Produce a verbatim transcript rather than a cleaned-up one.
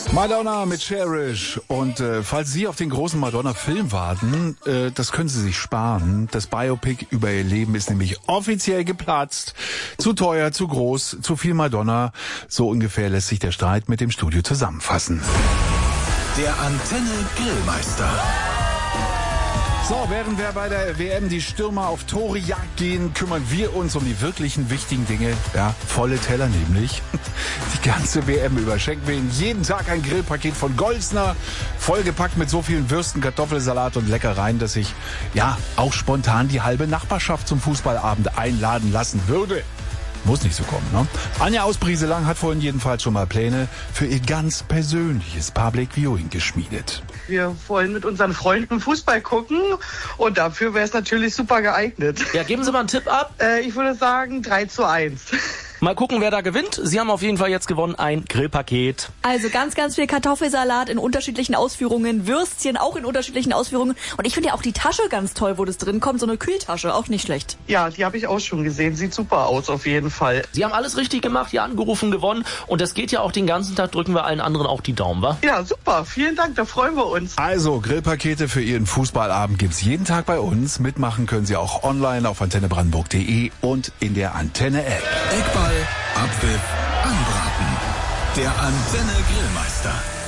Madonna mit Cherish. Und äh, falls Sie auf den großen Madonna-Film warten, äh, das können Sie sich sparen. Das Biopic über ihr Leben ist nämlich offiziell geplatzt. Zu teuer, zu groß, zu viel Madonna. So ungefähr lässt sich der Streit mit dem Studio zusammenfassen. Der Antenne Grillmeister. So, während wir bei der W M die Stürmer auf Torejagd gehen, kümmern wir uns um die wirklichen wichtigen Dinge. Ja, volle Teller nämlich. Die ganze W M über schenken wir Ihnen jeden Tag ein Grillpaket von Golsner, vollgepackt mit so vielen Würsten, Kartoffelsalat und Leckereien, dass ich ja auch spontan die halbe Nachbarschaft zum Fußballabend einladen lassen würde. Muss nicht so kommen, ne? Anja aus Brieselang hat vorhin jedenfalls schon mal Pläne für ihr ganz persönliches Public Viewing geschmiedet. Wir wollen mit unseren Freunden Fußball gucken und dafür wäre es natürlich super geeignet. Ja, geben Sie mal einen Tipp ab. Äh, ich würde sagen drei zu eins. Mal gucken, wer da gewinnt. Sie haben auf jeden Fall jetzt gewonnen ein Grillpaket. Also ganz, ganz viel Kartoffelsalat in unterschiedlichen Ausführungen, Würstchen auch in unterschiedlichen Ausführungen. Und ich finde ja auch die Tasche ganz toll, wo das drin kommt. So eine Kühltasche, auch nicht schlecht. Ja, die habe ich auch schon gesehen. Sieht super aus auf jeden Fall. Sie haben alles richtig gemacht, hier angerufen, gewonnen. Und das geht ja auch den ganzen Tag. Drücken wir allen anderen auch die Daumen, wa? Ja, super. Vielen Dank, da freuen wir uns. Also, Grillpakete für Ihren Fußballabend gibt's jeden Tag bei uns. Mitmachen können Sie auch online auf antenne brandenburg punkt de und in der Antenne-App. Eckball, Abpfiff, Anbraten. Der Antenne Grillmeister.